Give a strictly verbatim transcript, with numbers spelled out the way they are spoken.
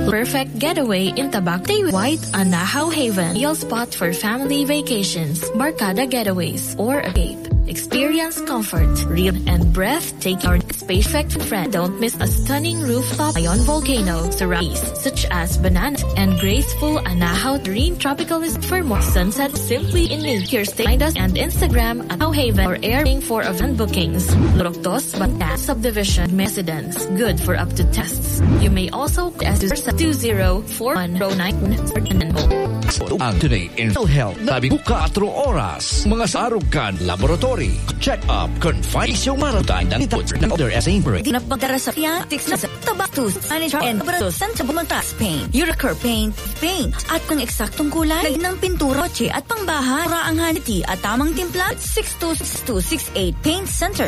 perfect getaway in Tabac. White Anahaw Haven, ideal spot for family vacations, Barkada getaways, or a cape. Experience comfort, real and breathtaking space effect friend. Don't miss a stunning rooftop ion volcano surrounds such as banana and graceful Anahaw green tropical is for more sunset simply in nature. Stay us and Instagram at Anahaw Haven or airing for event bookings. Loroctos Bata subdivision residence good for up to tests. You may also ask two zero four one zero nine ang today in health sabi twenty-four oras mga sarugan laboratory check up confines yung maratay ng ito ng other S A break dinapagdara sa fiatics na sa tabatus manager and laboratory sa bumantas pain uricur pain pain at kung eksaktong kulay lagyan ng pintura kotse at pangbahay para ang haniti at tamang timpla six two six two six eight Paint Center